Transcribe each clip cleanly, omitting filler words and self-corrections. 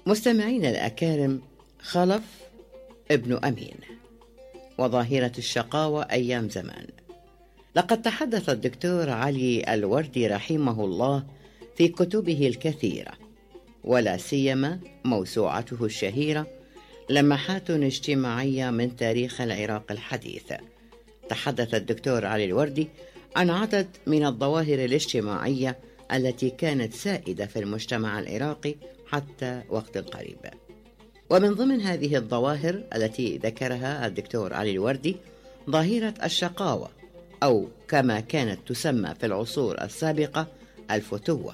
مستمعين الأكارم، خلف ابن أمين وظاهرة الشقاوة أيام زمان. لقد تحدث الدكتور علي الوردي رحمه الله في كتبه الكثيرة، ولا سيما موسوعته الشهيرة لمحات اجتماعية من تاريخ العراق الحديث. تحدث الدكتور علي الوردي عن عدد من الظواهر الاجتماعية التي كانت سائدة في المجتمع العراقي حتى وقت قريب. ومن ضمن هذه الظواهر التي ذكرها الدكتور علي الوردي ظاهرة الشقاوة، أو كما كانت تسمى في العصور السابقة الفتوة.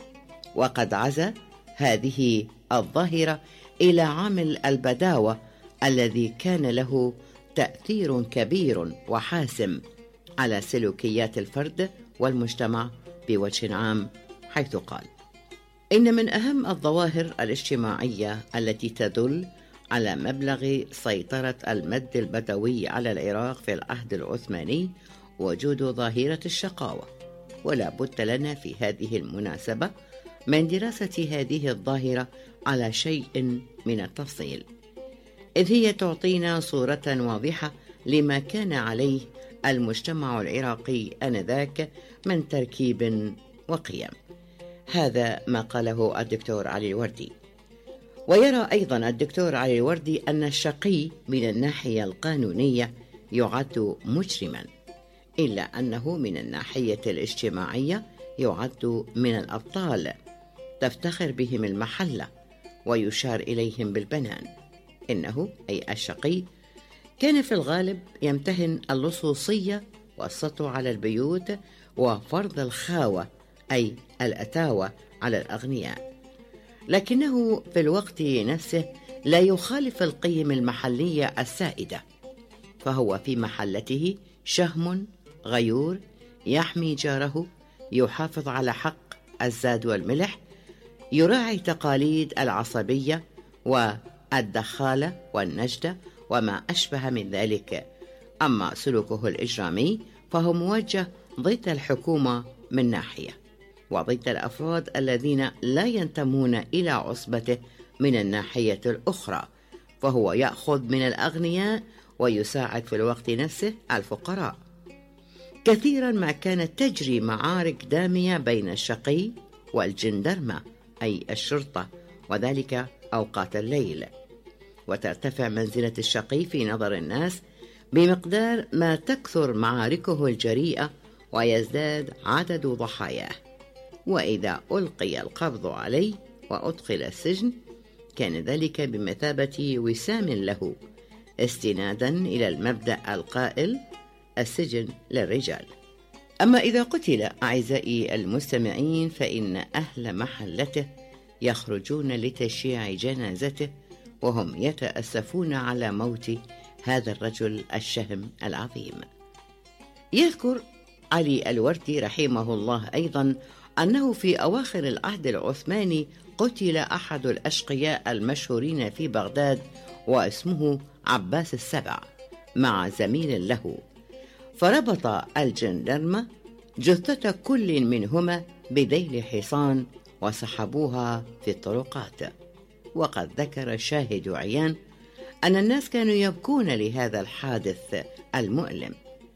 وقد عزا هذه الظاهرة إلى عامل البداوة الذي كان له تأثير كبير وحاسم على سلوكيات الفرد والمجتمع بوجه عام، حيث قال: إن من أهم الظواهر الاجتماعية التي تدل على مبلغ سيطرة المد البدوي على العراق في العهد العثماني وجود ظاهرة الشقاوة. ولا بد لنا في هذه المناسبة من دراسة هذه الظاهرة على شيء من التفصيل، إذ هي تعطينا صورة واضحة لما كان عليه المجتمع العراقي آنذاك من تركيب وقيم. هذا ما قاله الدكتور علي الوردي. ويرى أيضا الدكتور علي الوردي أن الشقي من الناحية القانونية يعد مجرما، إلا أنه من الناحية الاجتماعية يعد من الأبطال تفتخر بهم المحلة ويشار إليهم بالبنان. إنه أي الشقي كان في الغالب يمتهن اللصوصية والسطو على البيوت وفرض الخاوة أي الأتاوة على الأغنياء، لكنه في الوقت نفسه لا يخالف القيم المحلية السائدة، فهو في محلته شهم غيور يحمي جاره، يحافظ على حق الزاد والملح، يراعي تقاليد العصبية والدخالة والنجدة وما أشبه من ذلك. أما سلوكه الإجرامي فهو موجه ضد الحكومة من ناحية، وضد الأفراد الذين لا ينتمون إلى عصبته من الناحية الأخرى، فهو يأخذ من الأغنياء ويساعد في الوقت نفسه الفقراء. كثيرا ما كانت تجري معارك دامية بين الشقي والجندرمة أي الشرطة، وذلك أوقات الليل، وترتفع منزلة الشقي في نظر الناس بمقدار ما تكثر معاركه الجريئة ويزداد عدد ضحاياه. وإذا ألقي القبض عليه وأدخل السجن كان ذلك بمثابة وسام له، استنادا إلى المبدأ القائل: السجن للرجال. أما إذا قتل أعزائي المستمعين فإن أهل محلته يخرجون لتشييع جنازته، وهم يتأسفون على موت هذا الرجل الشهم العظيم. يذكر علي الوردي رحمه الله أيضا أنه في أواخر العهد العثماني قتل أحد الأشقياء المشهورين في بغداد واسمه عباس السبع مع زميل له، فربط الجندرمة جثة كل منهما بذيل حصان وسحبوها في الطرقات. وقد ذكر شاهد عيان أن الناس كانوا يبكون لهذا الحادث المؤلم،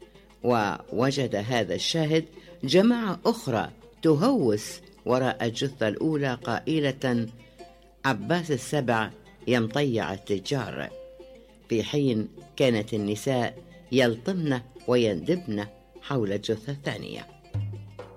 ووجد هذا الشاهد جماعة أخرى تهوس وراء الجثة الأولى قائلة: عباس السبع يمطيع التجار، في حين كانت النساء يلطمن ويندبن حول الجثة الثانية.